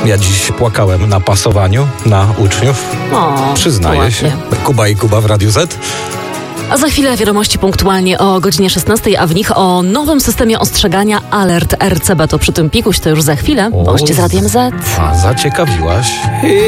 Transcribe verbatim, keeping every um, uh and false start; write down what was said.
Ja dziś płakałem na pasowaniu na uczniów. O, Przyznaję się. Kuba i Kuba w Radiu Z. A za chwilę wiadomości punktualnie o godzinie szesnastej, a w nich o nowym systemie ostrzegania Alert R C B. To przy tym pikuś to już za chwilę. Bądźcie z Radiem Z. A zaciekawiłaś.